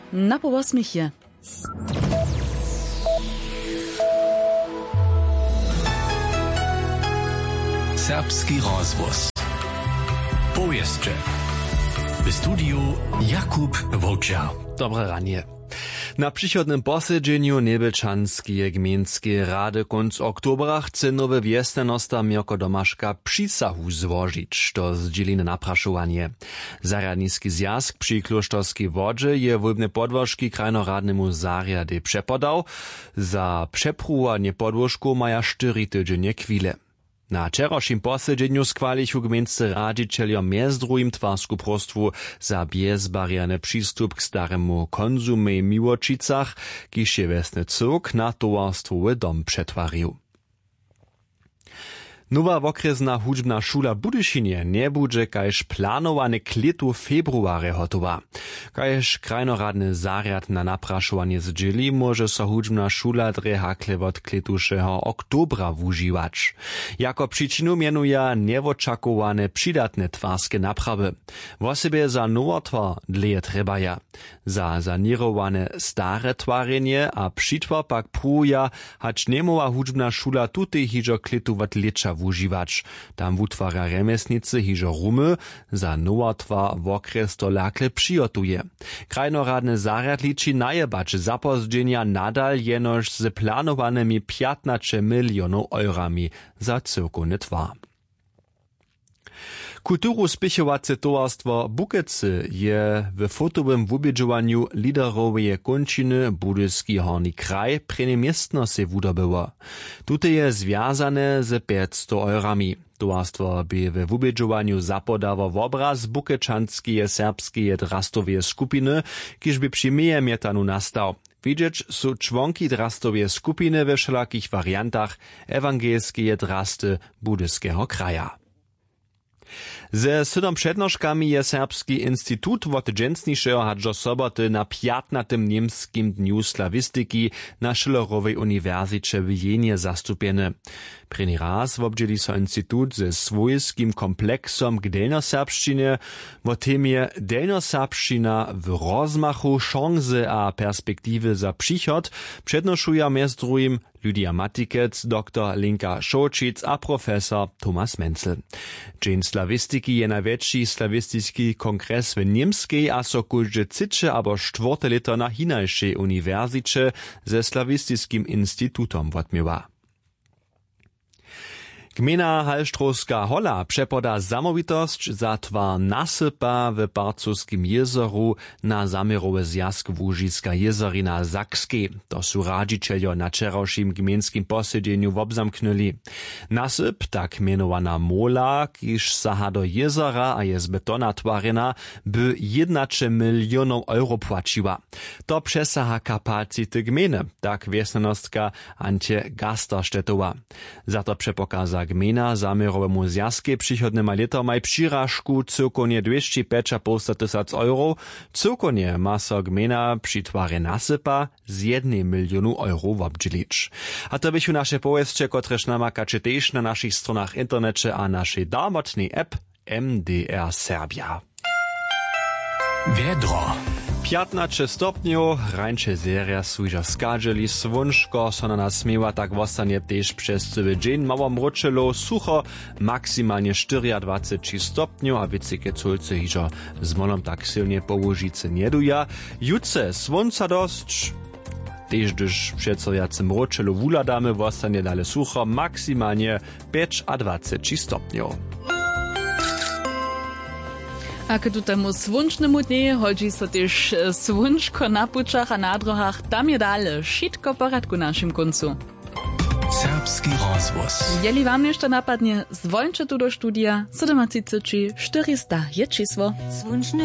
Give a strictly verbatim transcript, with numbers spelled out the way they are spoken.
na po osmich je. Serbski rozvoz. Powieszcze. W studiu Jakub Wołczak. Dobre ranie. Na przychodnym posiedzeniu Nebelčanskej gmieńskiej rady konc oktobra chce nowy wiestenosta Mirko Domaszka przysahu złożyć, to zdzieliny napraszowanie. Zaradnicki zjazd przy Klosztorskiej wodzie je wólbne podłożki krajnoradnemu zariady przepodał. Za przepruwanie podłożku maja cztery tydzienie chwile. Na wczorajszym posiedzeniu schwalichu gmieńscy radzicieliom między drugim twarsku prostwu za bezbarierny przystup k staremu konsumej Miłočicach, kiż je wesny cyrk na towarstwowy dom przetwarił. Nowa okresna hudźbna šula w Budyšinie nie budże kajż planowane k letu februare hotowa. Kajż krajnoradny zariad na napraszowanie zdzieli może so hudźbna šula drehakle od kletušeho oktobra wužiwać. Jako przyczynu mianuje nieoczakowane przydatne twarskie naprawy. Wosebie za nowotwar dleje trebaja. Za zanirowane stare twarenie a przytwar pak pruja, hać niemowa hudźbna šula tutej hižo kletu od lecza wužiwać. Tam wutwara remesnicy hižo rumy, za nowotwar w okres to lakle przygotuje. Krajnoradny zariad liczy najebać zapozdźenia nadal jenoż z planowanymi piętnaście milionów eurami za cyrkowny twar. Kulturu spichowace towarstwo Bukecy je w fotowym wubědźowaniu liderowej kończyny Budyski Horni Kraj prenemiestno se wudobyło. Tute je związane z pięćset eurami. Towarstwo by w wubědźowaniu zapodało w obraz bukečanskie serbskie drastowie skupiny, kiż by przymieje mietanu nastał. Widzieć są członki drastowie skupiny we wszelakich wariantach ewangelskie drasty Budyskiego kraja. Ze sydom przednożkami je Serbski Instytut wot dżęsniszego hadżo soboty na piętnastym niemskim dniu slawistyki na Schillerowej Uniwersycie w Jenie zastupieny. Preni raz wobdzieli so Instytut ze swojskim kompleksom k delnoserbszczynie, wo temie delnoserbszczyna w rozmachu, szanse a perspektywy za przychod przednoszuje między drugim Lydia Matikec, doktor Linka Šolčić a profesor Thomas Menzel. Dzień slawistyki je największy slawistycki kongres w niemskiej a so kulże cycze abo czwarte lito na hinajszej uniwersycie ze slawistycznym instytutom wotmiewa. Gmina Halštrowska Hola przepoda zamowitość za twar nasypa w Barcowskim jezeru na zamiarowy zjazd Łužiska jezerina Zakskiej. To su radzicielio na wczorajszym gmienskim posiedzeniu wobzamknęli. Nasyp, tak mianowana mola, kiż saha do jezera a je z betona twarena, by jedenaście milionów euro płaciła. To przesaha kapacity gminy, tak wiesnenostka Antje Gasterstetowa. Za to przepokaza gmina zamierowemu zjazdzie przychodnyma leta maj przyrażku cyrkonie dwieście pięćdziesiąt tysięcy euro. Cyrkonie ma so gmina przy twarze nasypa z jednym milionu euro wobdzielić. A to bychu nasze powieście, kotreż namakacie też na naszych stronach internecie a naszej darmotnej app M D R Serbia. Wiedro. piętnaście stopniów, rańcze seria słyża skadżeli, słonczko, so na nas smiewa, tak zostanie też przez cały dzień, mało mroczelo, sucho, maksymalnie dwadzieścia cztery stopniów, a wysokie culce hiżo z molom tak silnie położycy nie duja. Jutce słońca dość, też gdyż przeco jacy mroczelo wuladamy, zostanie dalej sucho, maksymalnie dwadzieścia pięć stopniów. A k tutemu słončnemu dnie hodzi so też słončko na pučach a na drohach, tam je dale šitko poradku naszym koncu. Serbski rozvoz. Jeli wam jeszcze napadnie, zwolncie tu do studia, siedem tysięcy czterysta je čísło.